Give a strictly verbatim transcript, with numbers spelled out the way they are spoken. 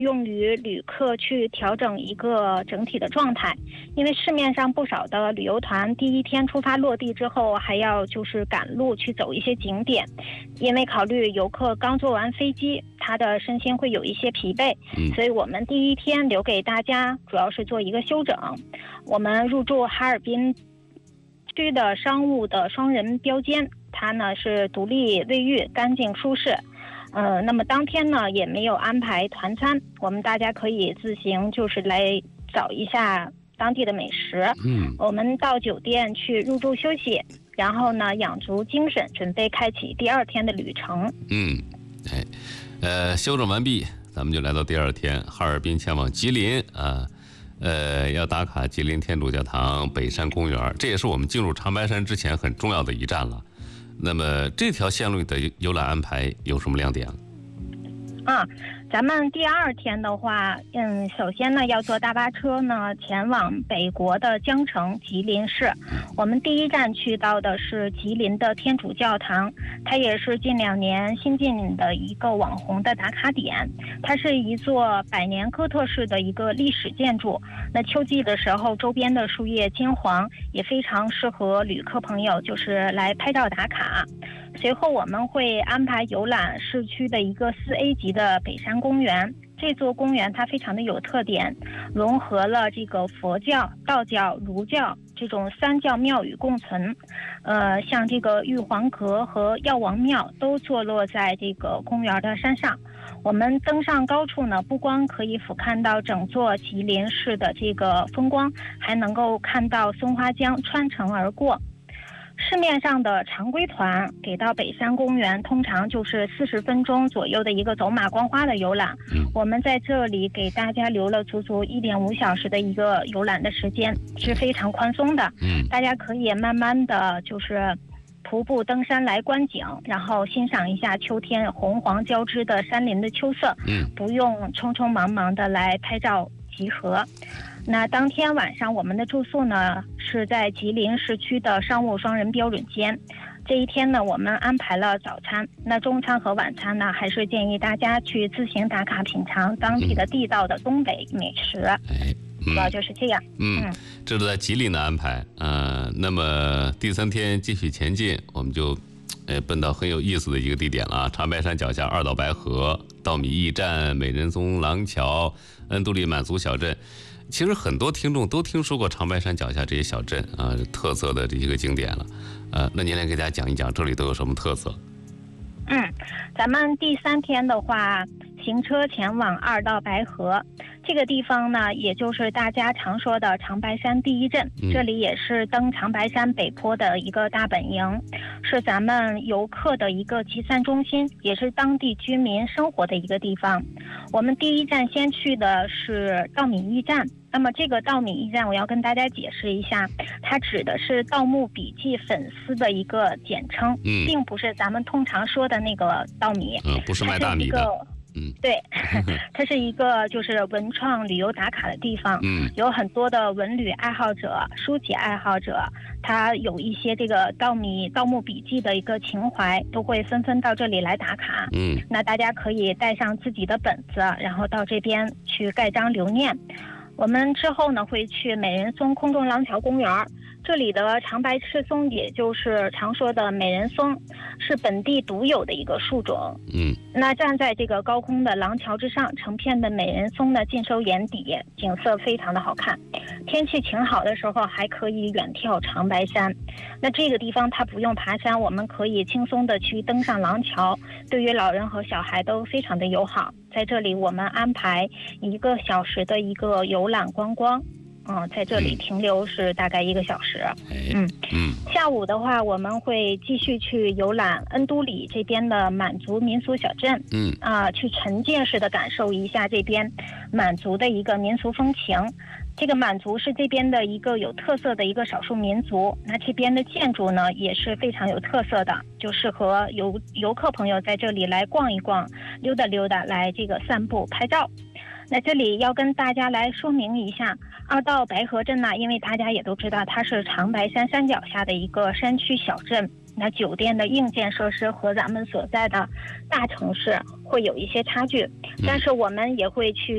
用于旅客去调整一个整体的状态。因为市面上不少的旅游团第一天出发落地之后，还要就是赶路去走一些景点，因为考虑游客刚坐完飞机，他的身心会有一些疲惫，所以我们第一天留给大家主要是做一个休整。我们入住哈尔滨区的商务的双人标间，它呢是独立卫浴，干净舒适。呃，那么当天呢也没有安排团餐，我们大家可以自行就是来找一下当地的美食。 嗯， 我们到酒店去入住休息，然后呢养足精神，准备开启第二天的旅程。 嗯，哎，呃，休整完毕，咱们就来到第二天，哈尔滨前往吉林啊。呃，要打卡吉林天主教堂、北山公园，这也是我们进入长白山之前很重要的一站了。那么这条线路的游览安排有什么亮点？ 啊，咱们第二天的话，嗯，首先呢要坐大巴车呢前往北国的江城吉林市。我们第一站去到的是吉林的天主教堂，它也是近两年新进的一个网红的打卡点。它是一座百年哥特式的一个历史建筑。那秋季的时候，周边的树叶金黄，也非常适合旅客朋友就是来拍照打卡。随后我们会安排游览市区的一个四 A 级的北山公园。这座公园它非常的有特点，融合了这个佛教、道教、儒教这种三教庙宇共存。呃，像这个玉皇阁和药王庙都坐落在这个公园的山上。我们登上高处呢，不光可以俯瞰到整座吉林市的这个风光，还能够看到松花江穿城而过。市面上的常规团给到北山公园通常就是四十分钟左右的一个走马观花的游览， 嗯， 我们在这里给大家留了足足一点五小时的一个游览的时间，是非常宽松的。 嗯， 大家可以慢慢的就是徒步登山来观景，然后欣赏一下秋天红黄交织的山林的秋色， 嗯， 不用匆匆忙忙的来拍照集合。那当天晚上我们的住宿呢是在吉林市区的商务双人标准间。这一天呢我们安排了早餐，那中餐和晚餐呢还是建议大家去自行打卡品尝当地的地道的东北美食。 哎， 主要就是这样。 嗯，嗯这是在吉林的安排。呃，那么第三天继续前进，我们就呃奔到很有意思的一个地点了，长白山脚下二道白河、稻米驿站、美人松廊桥、恩都里满族小镇。其实很多听众都听说过长白山脚下这些小镇啊，特色的这些个景点了。呃，那您来给大家讲一讲这里都有什么特色？ 嗯，咱们第三天的话，行车前往二道白河这个地方呢，也就是大家常说的长白山第一镇。这里也是登长白山北坡的一个大本营，是咱们游客的一个集散中心，也是当地居民生活的一个地方。我们第一站先去的是稻米驿站。那么这个稻米驿站我要跟大家解释一下，它指的是盗墓笔记粉丝的一个简称， 嗯， 并不是咱们通常说的那个稻米， 嗯，不是卖大米的。嗯， 对，它是一个就是文创旅游打卡的地方， 嗯， 有很多的文旅爱好者、书籍爱好者，他有一些这个稻米盗墓笔记的一个情怀，都会纷纷到这里来打卡。 嗯， 那大家可以带上自己的本子，然后到这边去盖章留念。我们之后呢会去美人松空中廊桥公园，这里的长白赤松，也就是常说的美人松，是本地独有的一个树种。 嗯， 那站在这个高空的廊桥之上，成片的美人松呢尽收眼底，景色非常的好看。天气晴好的时候还可以远眺长白山。那这个地方它不用爬山，我们可以轻松的去登上廊桥，对于老人和小孩都非常的友好。在这里我们安排一个小时的一个游览观光，嗯，在这里停留是大概一个小时。嗯嗯，下午的话我们会继续去游览恩都里这边的满族民俗小镇， 嗯啊、呃，去沉浸式的感受一下这边满族的一个民俗风情。这个满族是这边的一个有特色的一个少数民族，那这边的建筑呢也是非常有特色的，就适合游游客朋友在这里来逛一逛、溜达溜达，来这个散步拍照。那这里要跟大家来说明一下，二道白河镇呢，因为大家也都知道它是长白山山脚下的一个山区小镇，那酒店的硬件设施和咱们所在的大城市会有一些差距，但是我们也会去